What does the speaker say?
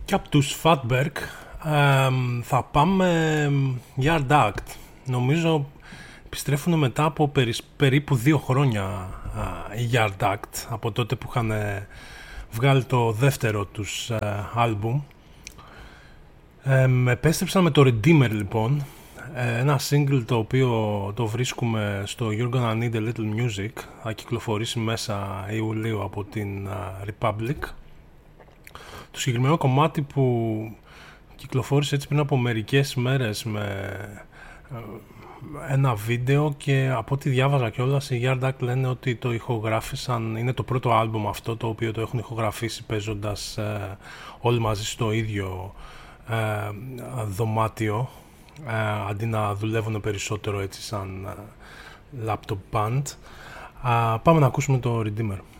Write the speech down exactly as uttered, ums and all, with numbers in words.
Και από τους Fatberg ε, θα πάμε Yard Act. Νομίζω επιστρέφουν μετά από περι, περίπου δύο χρόνια οι Yard Act, από τότε που είχαν βγάλει το δεύτερο τους άλμπουμ. Ε, επέστρεψαν με το Redeemer λοιπόν, ε, ένα single το οποίο το βρίσκουμε στο You're Gonna Need a Little Music, θα κυκλοφορήσει μέσα Ιουλίου από την uh, Republic. Το συγκεκριμένο κομμάτι που κυκλοφόρησε έτσι πριν από μερικές μέρες με uh, ένα βίντεο, και από ό,τι διάβαζα κιόλας οι Yard Act λένε ότι το ηχογράφησαν, είναι το πρώτο άλμπουμ αυτό το οποίο το έχουν ηχογραφήσει παίζοντας uh, όλοι μαζί στο ίδιο uh, δωμάτιο, uh, αντί να δουλεύουν περισσότερο έτσι σαν uh, laptop band. Uh, πάμε να ακούσουμε το Redeemer.